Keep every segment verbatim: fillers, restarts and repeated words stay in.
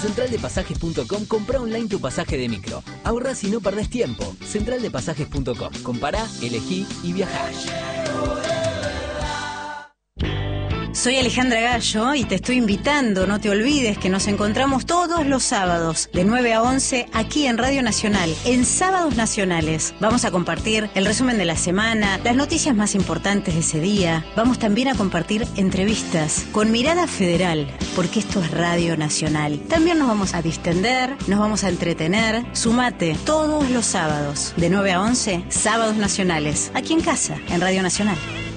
central de pasajes punto com, comprá online tu pasaje de micro. Ahorrás y no perdés tiempo. central de pasajes punto com. Compará, elegí y viajá. Soy Alejandra Gallo y te estoy invitando, no te olvides que nos encontramos todos los sábados de nueve a once aquí en Radio Nacional, en Sábados Nacionales. Vamos a compartir el resumen de la semana, las noticias más importantes de ese día. Vamos también a compartir entrevistas con mirada federal, porque esto es Radio Nacional. También nos vamos a distender, nos vamos a entretener. Sumate todos los sábados de nueve a once, Sábados Nacionales, aquí en casa, en Radio Nacional.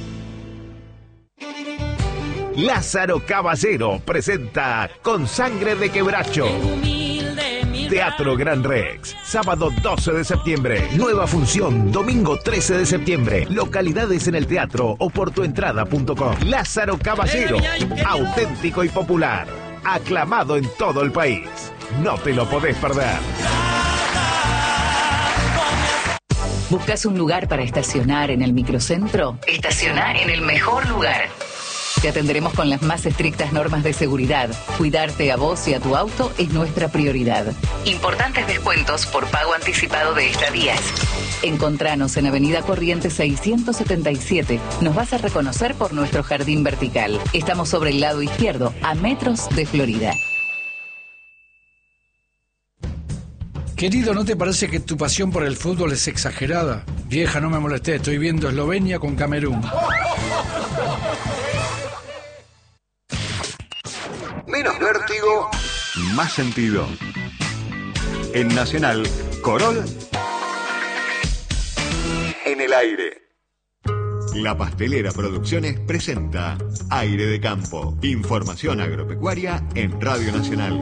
Lázaro Caballero presenta Con Sangre de Quebracho. Teatro Gran Rex, sábado doce de septiembre. Nueva función, domingo trece de septiembre. Localidades en el teatro o por tuentrada punto com. Lázaro Caballero, auténtico y popular. Aclamado en todo el país. No te lo podés perder. ¿Buscas un lugar para estacionar en el microcentro? Estaciona en el mejor lugar. Te atenderemos con las más estrictas normas de seguridad. Cuidarte a vos y a tu auto es nuestra prioridad. Importantes descuentos por pago anticipado de estadías. Encontranos en Avenida Corrientes seiscientos setenta y siete. Nos vas a reconocer por nuestro jardín vertical. Estamos sobre el lado izquierdo, a metros de Florida. Querido, ¿no te parece que tu pasión por el fútbol es exagerada? Vieja, no me molesté, estoy viendo Eslovenia con Camerún. Menos vértigo, más sentido. En Nacional, Corol en el aire. La Pastelera Producciones presenta Aire de Campo. Información agropecuaria en Radio Nacional.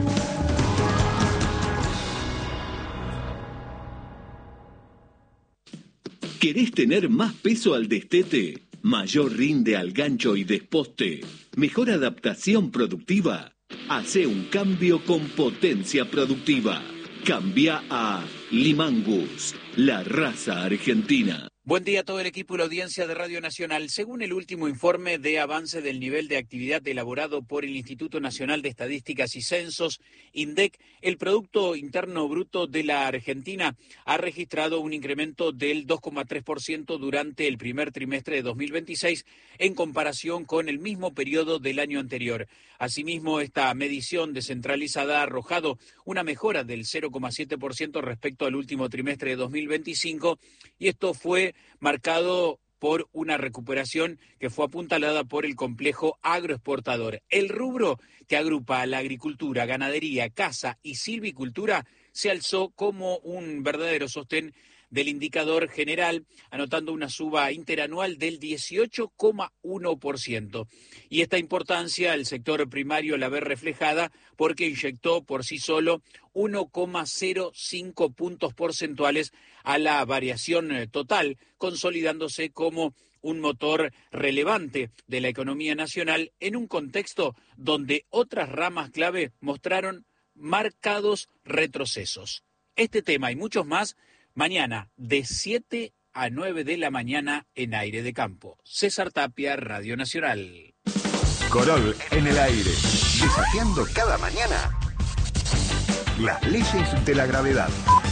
¿Querés tener más peso al destete? ¿Mayor rinde al gancho y desposte? ¿Mejor adaptación productiva? Hace un cambio con potencia productiva. Cambia a Limangus, la raza argentina. Buen día a todo el equipo y la audiencia de Radio Nacional. Según el último informe de avance del nivel de actividad elaborado por el Instituto Nacional de Estadísticas y Censos, INDEC, el Producto Interno Bruto de la Argentina ha registrado un incremento del dos coma tres por ciento durante el primer trimestre de dos mil veintiséis en comparación con el mismo periodo del año anterior. Asimismo, esta medición descentralizada ha arrojado una mejora del cero coma siete por ciento respecto al último trimestre de dos mil veinticinco, y esto fue marcado por una recuperación que fue apuntalada por el complejo agroexportador. El rubro que agrupa a la agricultura, ganadería, caza y silvicultura se alzó como un verdadero sostén del indicador general, anotando una suba interanual del dieciocho coma uno por ciento. Y esta importancia el sector primario la ve reflejada porque inyectó por sí solo uno coma cero cinco puntos porcentuales a la variación total, consolidándose como un motor relevante de la economía nacional en un contexto donde otras ramas clave mostraron marcados retrocesos. Este tema y muchos más mañana de siete a nueve de la mañana en Aire de Campo. César Tapia, Radio Nacional. Corol en el aire, desafiando cada mañana las leyes de la gravedad.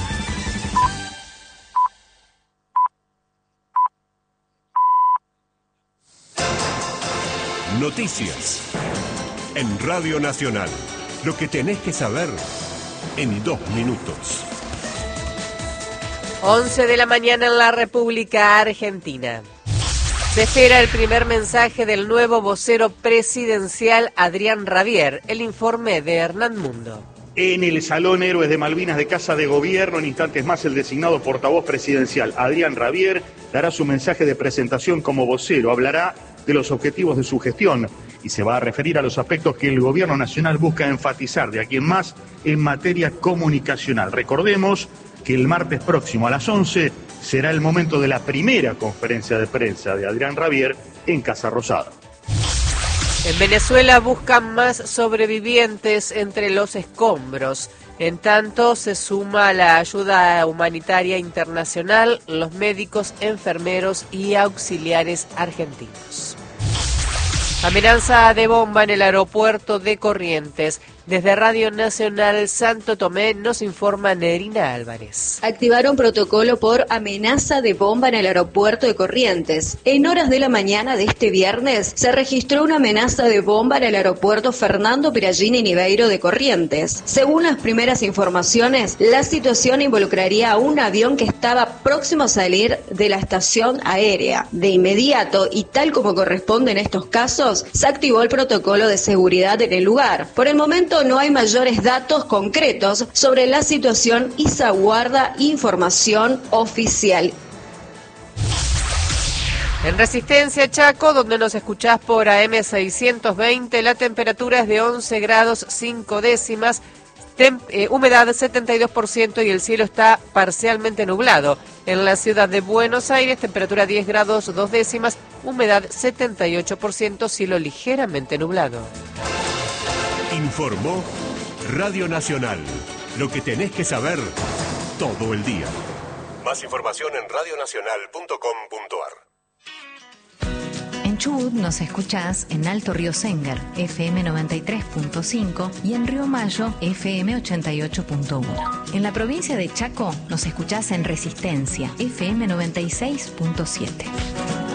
Noticias en Radio Nacional. Lo que tenés que saber en dos minutos. once de la mañana en la República Argentina. Se espera el primer mensaje del nuevo vocero presidencial Adrián Rabier. El informe de Hernán Mundo. En el Salón Héroes de Malvinas de Casa de Gobierno, en instantes más, el designado portavoz presidencial Adrián Rabier dará su mensaje de presentación como vocero. Hablará de los objetivos de su gestión y se va a referir a los aspectos que el Gobierno Nacional busca enfatizar de aquí en más en materia comunicacional. Recordemos que el martes próximo a las once será el momento de la primera conferencia de prensa de Adrián Rabier en Casa Rosada. En Venezuela buscan más sobrevivientes entre los escombros. En tanto, se suma la ayuda humanitaria internacional, los médicos, enfermeros y auxiliares argentinos. Amenaza de bomba en el aeropuerto de Corrientes. Desde Radio Nacional Santo Tomé nos informa Nerina Álvarez. Activaron protocolo por amenaza de bomba en el aeropuerto de Corrientes. En horas de la mañana de este viernes se registró una amenaza de bomba en el aeropuerto Fernando Piragini Niveiro de Corrientes. Según las primeras informaciones, la situación involucraría a un avión que estaba próximo a salir de la estación aérea. De inmediato, y tal como corresponde en estos casos, se activó el protocolo de seguridad en el lugar. Por el momento no hay mayores datos concretos sobre la situación y se aguarda información oficial. En Resistencia Chaco, donde nos escuchás por A M seiscientos veinte, la temperatura es de once grados cinco décimas, tem, eh, humedad setenta y dos por ciento y el cielo está parcialmente nublado. En la ciudad de Buenos Aires, temperatura diez grados dos décimas, humedad setenta y ocho por ciento, cielo ligeramente nublado. Informó Radio Nacional. Lo que tenés que saber todo el día. Más información en radio nacional punto com punto ar. En Chubut nos escuchás en Alto Río Sénger, F M noventa y tres punto cinco y en Río Mayo, F M ochenta y ocho punto uno. En la provincia de Chaco nos escuchás en Resistencia, F M noventa y seis punto siete.